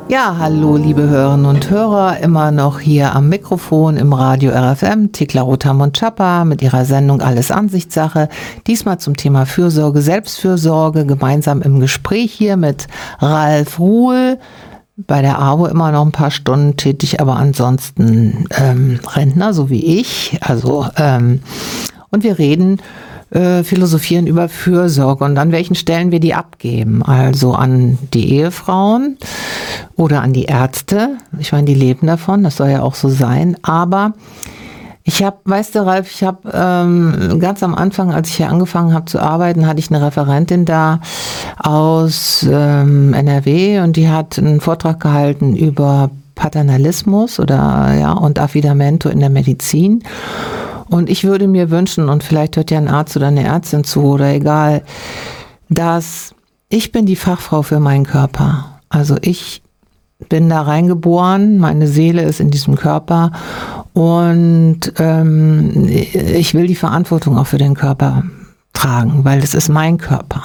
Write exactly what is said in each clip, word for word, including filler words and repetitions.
Ja, hallo liebe Hörerinnen und Hörer, immer noch hier am Mikrofon im Radio R F M, Thekla Rotermund-Schapper mit ihrer Sendung Alles Ansichtssache. Diesmal zum Thema Fürsorge, Selbstfürsorge, gemeinsam im Gespräch hier mit Ralf Ruhl, bei der A W O immer noch ein paar Stunden tätig, aber ansonsten ähm, Rentner, so wie ich. Also ähm, und wir reden Äh, philosophieren über Fürsorge und an welchen Stellen wir die abgeben. Also an die Ehefrauen oder an die Ärzte. Ich meine, die leben davon, das soll ja auch so sein. Aber ich habe, weißt du, Ralf, ich habe ähm, ganz am Anfang, als ich hier angefangen habe zu arbeiten, hatte ich eine Referentin da aus ähm, N R W und die hat einen Vortrag gehalten über Paternalismus oder ja und Affidamento in der Medizin. Und ich würde mir wünschen, und vielleicht hört ja ein Arzt oder eine Ärztin zu oder egal, dass ich bin die Fachfrau für meinen Körper. Also ich bin da reingeboren, meine Seele ist in diesem Körper und ähm, ich will die Verantwortung auch für den Körper tragen, weil es ist mein Körper.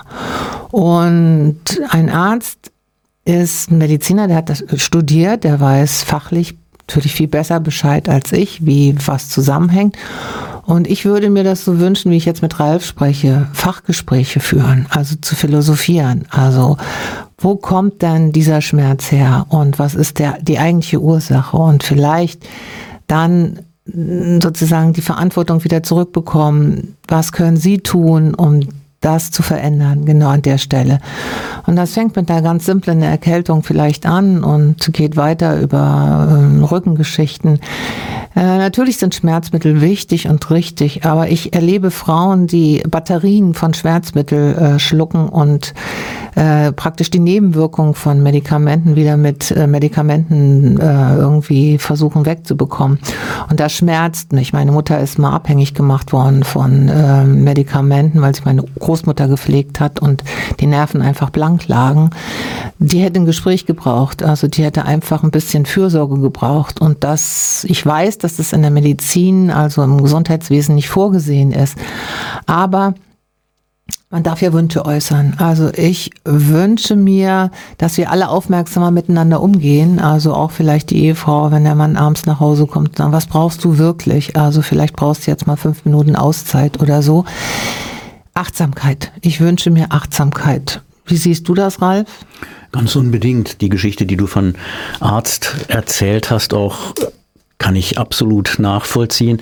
Und ein Arzt ist ein Mediziner, der hat das studiert, der weiß fachlich natürlich viel besser Bescheid als ich, wie was zusammenhängt. Und ich würde mir das so wünschen, wie ich jetzt mit Ralf spreche, Fachgespräche führen, also zu philosophieren. Also wo kommt denn dieser Schmerz her und was ist der die eigentliche Ursache? Und vielleicht dann sozusagen die Verantwortung wieder zurückbekommen. Was können Sie tun, um das zu verändern, genau an der Stelle. Und das fängt mit einer ganz simplen Erkältung vielleicht an und geht weiter über äh, Rückengeschichten. Äh, natürlich sind Schmerzmittel wichtig und richtig, aber ich erlebe Frauen, die Batterien von Schmerzmittel äh, schlucken und äh, praktisch die Nebenwirkungen von Medikamenten wieder mit äh, Medikamenten äh, irgendwie versuchen wegzubekommen. Und das schmerzt mich. Meine Mutter ist mal abhängig gemacht worden von äh, Medikamenten, weil sie meine Großmutter gepflegt hat und die Nerven einfach blank lagen. Die hätte ein Gespräch gebraucht, also die hätte einfach ein bisschen Fürsorge gebraucht und das, ich weiß, dass das in der Medizin, also im Gesundheitswesen nicht vorgesehen ist, aber man darf ja Wünsche äußern. Also ich wünsche mir, dass wir alle aufmerksamer miteinander umgehen. Also auch vielleicht die Ehefrau, wenn der Mann abends nach Hause kommt und sagt, was brauchst du wirklich? Also vielleicht brauchst du jetzt mal fünf Minuten Auszeit oder so. Achtsamkeit. Ich wünsche mir Achtsamkeit. Wie siehst du das, Ralf? Ganz unbedingt. Die Geschichte, die du von Arzt erzählt hast, auch kann ich absolut nachvollziehen.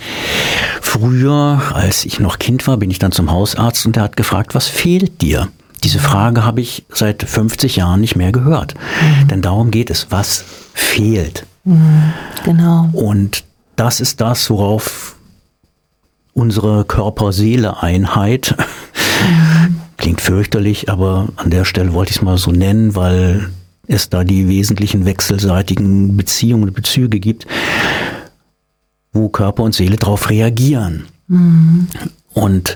Früher, als ich noch Kind war, bin ich dann zum Hausarzt und der hat gefragt, was fehlt dir? Diese Frage habe ich seit fünfzig Jahren nicht mehr gehört. Mhm. Denn darum geht es, was fehlt. Mhm, genau. Und das ist das, worauf unsere Körper-Seele-Einheit, mhm. klingt fürchterlich, aber an der Stelle wollte ich es mal so nennen, weil es da die wesentlichen wechselseitigen Beziehungen und Bezüge gibt, wo Körper und Seele darauf reagieren. Mhm. Und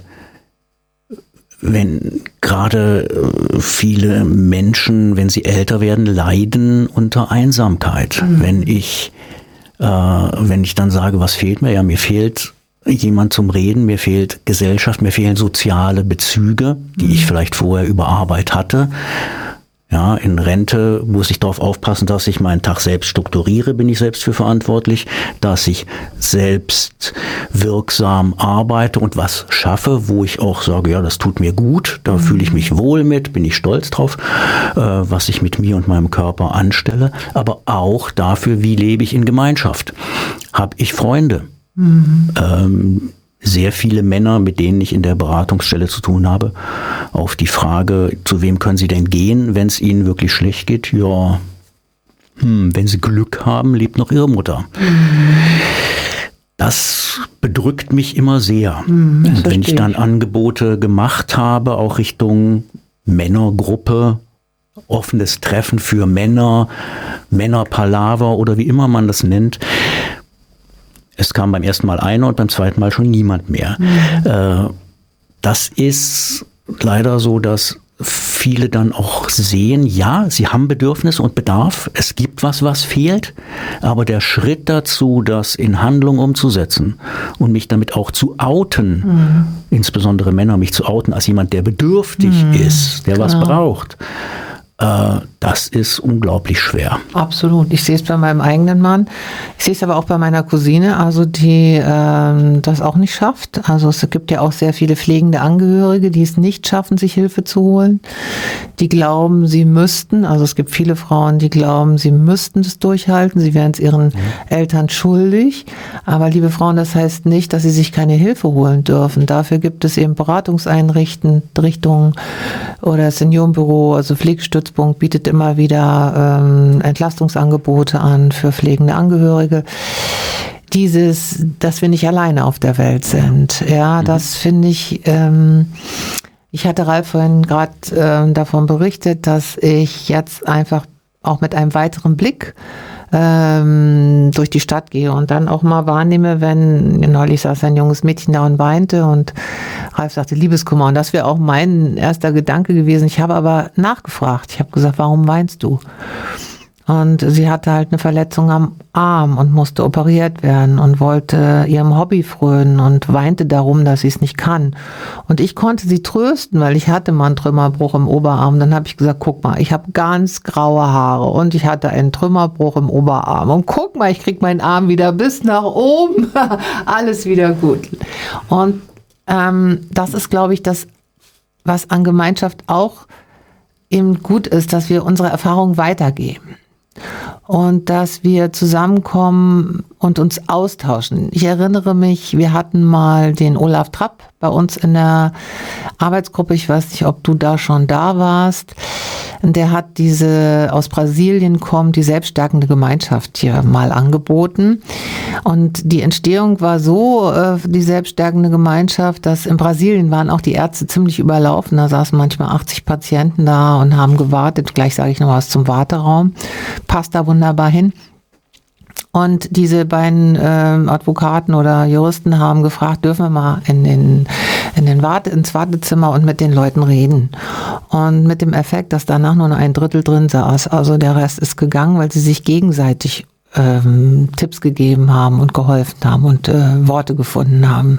wenn gerade viele Menschen, wenn sie älter werden, leiden unter Einsamkeit. Mhm. Wenn ich, äh, wenn ich dann sage, was fehlt mir? Ja, mir fehlt jemand zum Reden, mir fehlt Gesellschaft, mir fehlen soziale Bezüge, die mhm. ich vielleicht vorher über Arbeit hatte. Ja, in Rente muss ich darauf aufpassen, dass ich meinen Tag selbst strukturiere, bin ich selbst für verantwortlich, dass ich selbst wirksam arbeite und was schaffe, wo ich auch sage, ja, das tut mir gut, da mhm. fühle ich mich wohl mit, bin ich stolz drauf, äh, was ich mit mir und meinem Körper anstelle, aber auch dafür, wie lebe ich in Gemeinschaft. Habe ich Freunde? Mhm. Ähm, sehr viele Männer, mit denen ich in der Beratungsstelle zu tun habe, auf die Frage, zu wem können sie denn gehen, wenn es ihnen wirklich schlecht geht? Ja, hm, wenn sie Glück haben, lebt noch ihre Mutter. Mhm. Das bedrückt mich immer sehr. Mhm, und wenn ich dann Angebote gemacht habe, auch Richtung Männergruppe, offenes Treffen für Männer, Männerpalaver oder wie immer man das nennt, es kam beim ersten Mal einer und beim zweiten Mal schon niemand mehr. Mhm. Äh, das ist leider so, dass viele dann auch sehen, ja, sie haben Bedürfnisse und Bedarf, es gibt was, was fehlt, aber der Schritt dazu, das in Handlung umzusetzen und mich damit auch zu outen, mhm. insbesondere Männer, mich zu outen als jemand, der bedürftig mhm, ist, der genau. was braucht, äh, das ist unglaublich schwer. Absolut. Ich sehe es bei meinem eigenen Mann. Ich sehe es aber auch bei meiner Cousine, also die ähm, das auch nicht schafft. Also es gibt ja auch sehr viele pflegende Angehörige, die es nicht schaffen, sich Hilfe zu holen. Die glauben, sie müssten, also es gibt viele Frauen, die glauben, sie müssten das durchhalten. Sie wären es ihren mhm. Eltern schuldig. Aber liebe Frauen, das heißt nicht, dass sie sich keine Hilfe holen dürfen. Dafür gibt es eben Beratungseinrichtungen oder Seniorenbüro, also Pflegestützpunkt bietet immer wieder ähm, Entlastungsangebote an für pflegende Angehörige. Dieses, dass wir nicht alleine auf der Welt sind, ja, mhm. das finde ich, ähm, ich hatte Ralf vorhin gerade ähm, davon berichtet, dass ich jetzt einfach auch mit einem weiteren Blick ähm, durch die Stadt gehe und dann auch mal wahrnehme, wenn, neulich saß ein junges Mädchen da und weinte und Ralf sagte Liebeskummer, und das wäre auch mein erster Gedanke gewesen. Ich habe aber nachgefragt. Ich habe gesagt, warum weinst du? Und sie hatte halt eine Verletzung am Arm und musste operiert werden und wollte ihrem Hobby frönen und weinte darum, dass sie es nicht kann. Und ich konnte sie trösten, weil ich hatte mal einen Trümmerbruch im Oberarm. Dann habe ich gesagt, guck mal, ich habe ganz graue Haare und ich hatte einen Trümmerbruch im Oberarm. Und guck mal, ich krieg meinen Arm wieder bis nach oben. Alles wieder gut. Und ähm, das ist, glaube ich, das, was an Gemeinschaft auch eben gut ist, dass wir unsere Erfahrungen weitergeben. Und dass wir zusammenkommen und uns austauschen. Ich erinnere mich, wir hatten mal den Olaf Trapp bei uns in der Arbeitsgruppe. Ich weiß nicht, ob du da schon da warst. Der hat diese, aus Brasilien kommt, die selbststärkende Gemeinschaft hier mal angeboten. Und die Entstehung war so, die selbststärkende Gemeinschaft, dass in Brasilien waren auch die Ärzte ziemlich überlaufen. Da saßen manchmal achtzig Patienten da und haben gewartet. Gleich sage ich noch was zum Warteraum. Passt da wunderbar hin. Und diese beiden äh, Advokaten oder Juristen haben gefragt, dürfen wir mal in den, in den Warte, ins Wartezimmer und mit den Leuten reden. Und mit dem Effekt, dass danach nur noch ein Drittel drin saß. Also der Rest ist gegangen, weil sie sich gegenseitig ähm, Tipps gegeben haben und geholfen haben und äh, Worte gefunden haben.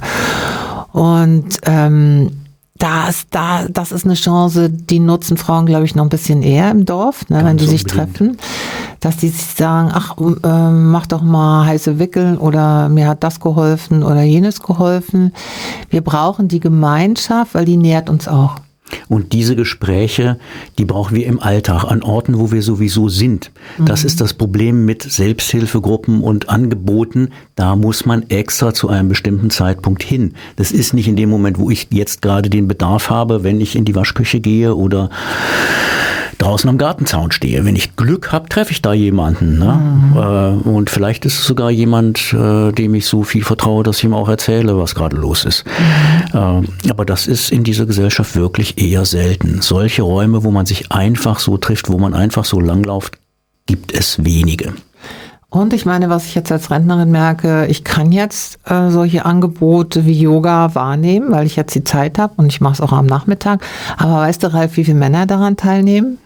Und ähm, Das, da, das ist eine Chance, die nutzen Frauen, glaube ich, noch ein bisschen eher im Dorf, ne, wenn die sich treffen, dass die sich sagen, ach, äh, mach doch mal heiße Wickeln oder mir hat das geholfen oder jenes geholfen. Wir brauchen die Gemeinschaft, weil die nährt uns auch. Und diese Gespräche, die brauchen wir im Alltag, an Orten, wo wir sowieso sind. Das mhm. ist das Problem mit Selbsthilfegruppen und Angeboten. Da muss man extra zu einem bestimmten Zeitpunkt hin. Das ist nicht in dem Moment, wo ich jetzt gerade den Bedarf habe, wenn ich in die Waschküche gehe oder draußen am Gartenzaun stehe. Wenn ich Glück habe, treffe ich da jemanden. Ne? Mhm. Und vielleicht ist es sogar jemand, dem ich so viel vertraue, dass ich ihm auch erzähle, was gerade los ist. Mhm. Aber das ist in dieser Gesellschaft wirklich eher selten. Solche Räume, wo man sich einfach so trifft, wo man einfach so langläuft, gibt es wenige. Und ich meine, was ich jetzt als Rentnerin merke, ich kann jetzt äh, solche Angebote wie Yoga wahrnehmen, weil ich jetzt die Zeit habe und ich mache es auch am Nachmittag. Aber weißt du, Ralf, wie viele Männer daran teilnehmen?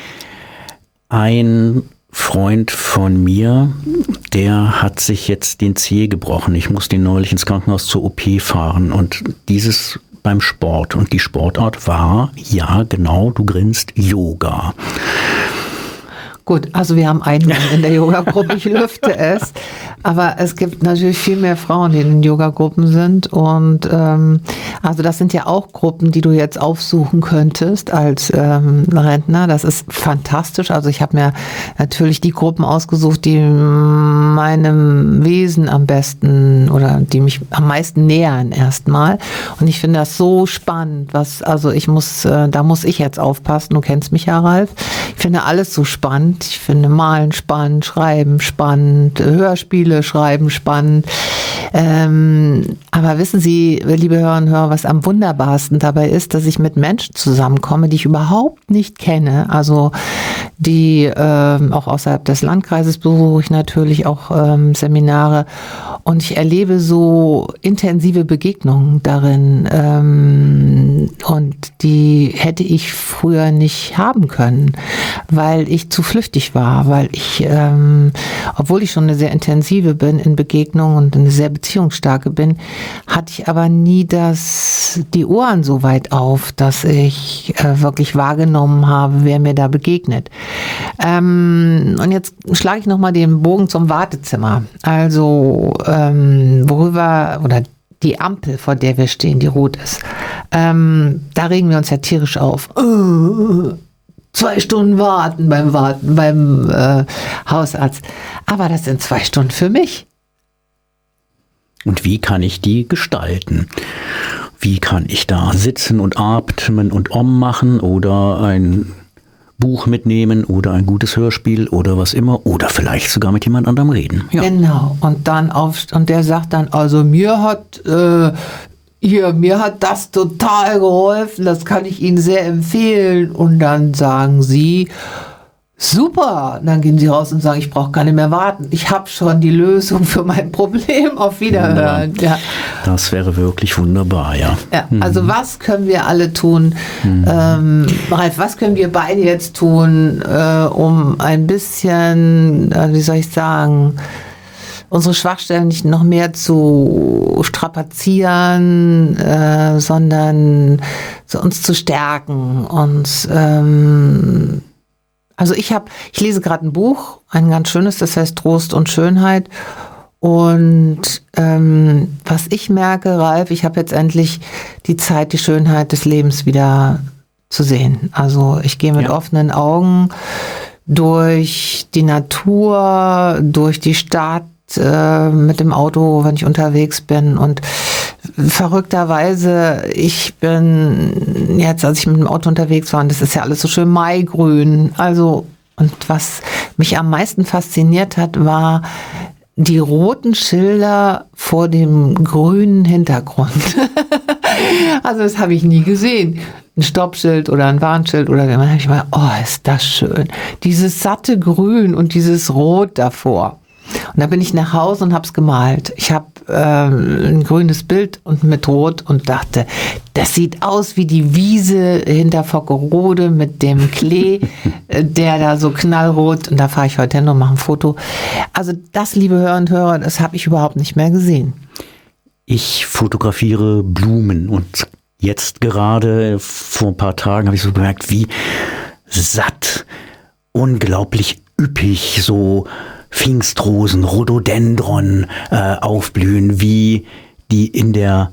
Ein Freund von mir, der hat sich jetzt den Zeh gebrochen. Ich musste ihn neulich ins Krankenhaus zur O P fahren und dieses beim Sport. Und die Sportart war, ja genau, du grinst, Yoga. Gut, also wir haben einen Mann in der Yoga-Gruppe, ich lüfte es. Aber es gibt natürlich viel mehr Frauen, die in den Yoga-Gruppen sind. Und ähm, also das sind ja auch Gruppen, die du jetzt aufsuchen könntest als ähm, Rentner. Das ist fantastisch. Also ich habe mir natürlich die Gruppen ausgesucht, die meinem Wesen am besten oder die mich am meisten nähern erstmal. Und ich finde das so spannend. Was, also ich muss, äh, da muss ich jetzt aufpassen. Du kennst mich ja, Ralf. Ich finde alles so spannend. Ich finde Malen spannend, Schreiben spannend, Hörspiele schreiben spannend. Ähm, aber wissen Sie, liebe Hörerinnen und Hörer, was am wunderbarsten dabei ist, dass ich mit Menschen zusammenkomme, die ich überhaupt nicht kenne. Also die ähm, auch außerhalb des Landkreises besuche ich natürlich auch ähm, Seminare. und ich erlebe so intensive Begegnungen darin. Ähm, und die hätte ich früher nicht haben können, weil ich zu flüchtig war, weil ich, ähm, obwohl ich schon eine sehr intensive bin in Begegnungen und eine sehr beziehungsstarke bin, hatte ich aber nie das, die Ohren so weit auf, dass ich äh, wirklich wahrgenommen habe, wer mir da begegnet. Ähm, und jetzt schlage ich nochmal den Bogen zum Wartezimmer. Also, ähm, worüber, oder die Ampel, vor der wir stehen, die rot ist, ähm, da regen wir uns ja tierisch auf. Äh, zwei Stunden warten beim Warten, beim äh, Hausarzt. Aber das sind zwei Stunden für mich. Und wie kann ich die gestalten? Wie kann ich da sitzen und atmen und Om machen oder ein Buch mitnehmen oder ein gutes Hörspiel oder was immer oder vielleicht sogar mit jemand anderem reden. Ja. Genau. Und dann auf, und der sagt dann, also mir hat äh, hier, mir hat das total geholfen, das kann ich Ihnen sehr empfehlen. Und dann sagen Sie, super, und dann gehen sie raus und sagen, ich brauche gar nicht mehr warten. Ich habe schon die Lösung für mein Problem. Auf Wiederhören. Ja. Das wäre wirklich wunderbar, ja. Ja, also mhm. was können wir alle tun? Mhm. Ähm, Ralf, was können wir beide jetzt tun, äh, um ein bisschen, äh, wie soll ich sagen, unsere Schwachstellen nicht noch mehr zu strapazieren, äh, sondern so uns zu stärken, uns ähm, Also ich habe, ich lese gerade ein Buch, ein ganz schönes, das heißt Trost und Schönheit. Und ähm, was ich merke, Ralf, ich habe jetzt endlich die Zeit, die Schönheit des Lebens wieder zu sehen. Also ich gehe mit ja. offenen Augen durch die Natur, durch die Stadt, äh, mit dem Auto, wenn ich unterwegs bin. Und verrückterweise, ich bin jetzt, als ich mit dem Auto unterwegs war, und das ist ja alles so schön maigrün. Also, und was mich am meisten fasziniert hat, war die roten Schilder vor dem grünen Hintergrund. Also das habe ich nie gesehen. Ein Stoppschild oder ein Warnschild oder dann habe ich mal, oh, ist das schön. Dieses satte Grün und dieses Rot davor. Und da bin ich nach Hause und habe es gemalt. Ich habe äh, ein grünes Bild und mit Rot und dachte, das sieht aus wie die Wiese hinter Vockerode mit dem Klee, der da so knallrot, und da fahre ich heute hin und mache ein Foto. Also das, liebe Hörer und Hörer, das habe ich überhaupt nicht mehr gesehen. Ich fotografiere Blumen und jetzt gerade vor ein paar Tagen habe ich so gemerkt, wie satt, unglaublich üppig so Pfingstrosen, Rhododendron äh, aufblühen, wie die in der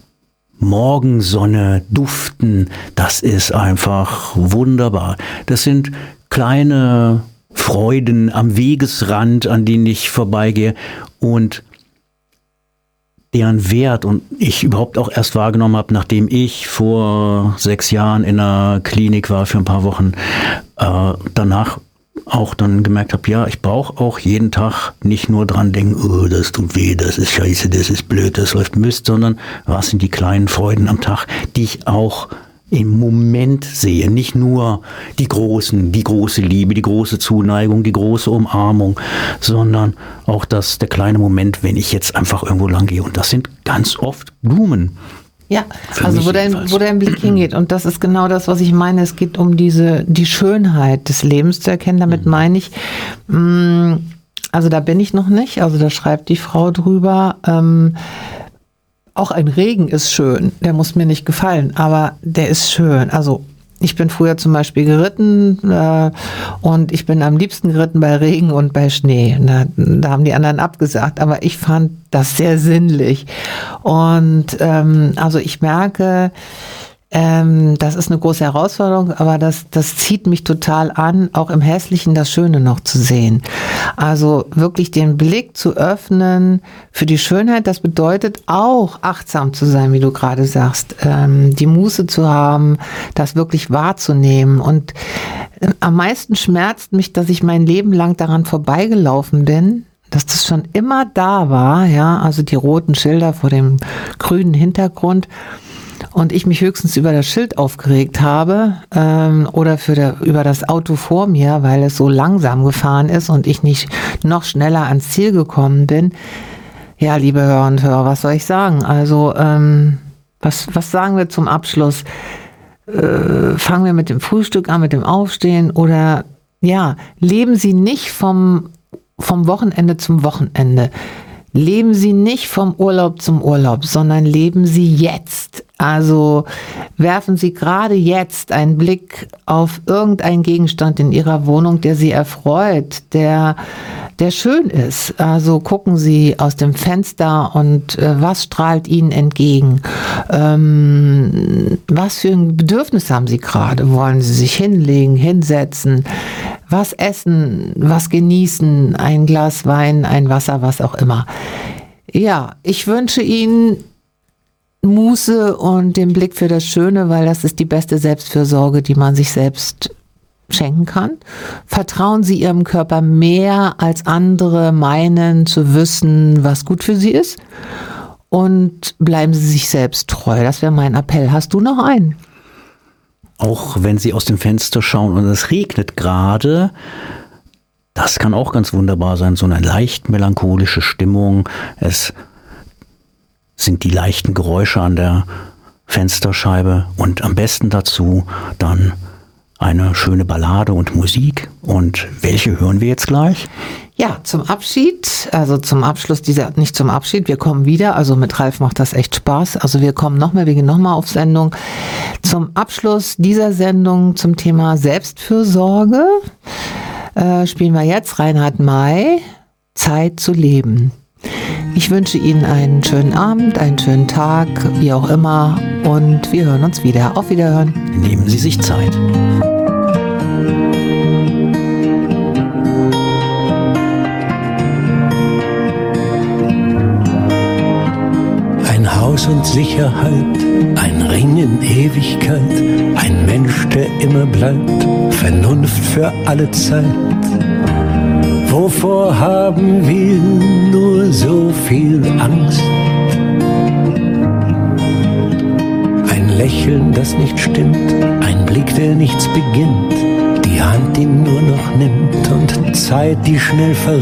Morgensonne duften. Das ist einfach wunderbar. Das sind kleine Freuden am Wegesrand, an denen ich vorbeigehe und deren Wert und ich überhaupt auch erst wahrgenommen habe, nachdem ich vor sechs Jahren in einer Klinik war für ein paar Wochen, äh, danach auch dann gemerkt habe, ja, ich brauche auch jeden Tag nicht nur dran denken, oh, das tut weh, das ist scheiße, das ist blöd, das läuft Mist, sondern was sind die kleinen Freuden am Tag, die ich auch im Moment sehe. Nicht nur die großen, die große Liebe, die große Zuneigung, die große Umarmung, sondern auch das, der kleine Moment, wenn ich jetzt einfach irgendwo lang gehe. Und das sind ganz oft Blumen. Ja, also wo dein, wo dein Blick hingeht. Und das ist genau das, was ich meine. Es geht um diese, die Schönheit des Lebens zu erkennen. Damit meine ich, mh, also da bin ich noch nicht, also da schreibt die Frau drüber, ähm, auch ein Regen ist schön, der muss mir nicht gefallen, aber der ist schön. Also ich bin früher zum Beispiel geritten äh, und ich bin am liebsten geritten bei Regen und bei Schnee. Da, da haben die anderen abgesagt, aber ich fand das sehr sinnlich. Und ähm, also ich merke, ähm, das ist eine große Herausforderung, aber das, das zieht mich total an, auch im Hässlichen das Schöne noch zu sehen. Also wirklich den Blick zu öffnen für die Schönheit, das bedeutet auch achtsam zu sein, wie du gerade sagst, ähm, die Muße zu haben, das wirklich wahrzunehmen. Und äh, am meisten schmerzt mich, dass ich mein Leben lang daran vorbeigelaufen bin, dass das schon immer da war, ja, also die roten Schilder vor dem grünen Hintergrund. Und ich mich höchstens über das Schild aufgeregt habe ähm, oder für der, über das Auto vor mir, weil es so langsam gefahren ist und ich nicht noch schneller ans Ziel gekommen bin. Ja, liebe Hörer und Hörer, was soll ich sagen? Also, ähm, was, was sagen wir zum Abschluss? Äh, fangen wir mit dem Frühstück an, mit dem Aufstehen oder, ja, leben Sie nicht vom, vom Wochenende zum Wochenende. Leben Sie nicht vom Urlaub zum Urlaub, sondern leben Sie jetzt. Also werfen Sie gerade jetzt einen Blick auf irgendeinen Gegenstand in Ihrer Wohnung, der Sie erfreut, der, der schön ist. Also gucken Sie aus dem Fenster und äh, was strahlt Ihnen entgegen? Ähm, was für ein Bedürfnis haben Sie gerade? Wollen Sie sich hinlegen, hinsetzen? Was essen, was genießen, ein Glas Wein, ein Wasser, was auch immer. Ja, ich wünsche Ihnen Muße und den Blick für das Schöne, weil das ist die beste Selbstfürsorge, die man sich selbst schenken kann. Vertrauen Sie Ihrem Körper mehr als andere meinen zu wissen, was gut für Sie ist. Und bleiben Sie sich selbst treu. Das wäre mein Appell. Hast du noch einen? Auch wenn Sie aus dem Fenster schauen und es regnet gerade, das kann auch ganz wunderbar sein, so eine leicht melancholische Stimmung. Es sind die leichten Geräusche an der Fensterscheibe und am besten dazu dann eine schöne Ballade und Musik. Und welche hören wir jetzt gleich? Ja, zum Abschied, also zum Abschluss dieser, nicht zum Abschied, wir kommen wieder, also mit Ralf macht das echt Spaß, also wir kommen nochmal, wir gehen nochmal auf Sendung. Zum Abschluss dieser Sendung zum Thema Selbstfürsorge äh, spielen wir jetzt Reinhard May, Zeit zu leben. Ich wünsche Ihnen einen schönen Abend, einen schönen Tag, wie auch immer, und wir hören uns wieder. Auf Wiederhören. Nehmen Sie sich Zeit. Ein Haus und Sicherheit, ein Ring in Ewigkeit, ein Mensch, der immer bleibt, Vernunft für alle Zeit. Wovor haben wir nur so viel Angst? Ein Lächeln, das nicht stimmt, ein Blick, der nichts beginnt, die Hand, die nur noch nimmt und Zeit, die schnell verrinnt.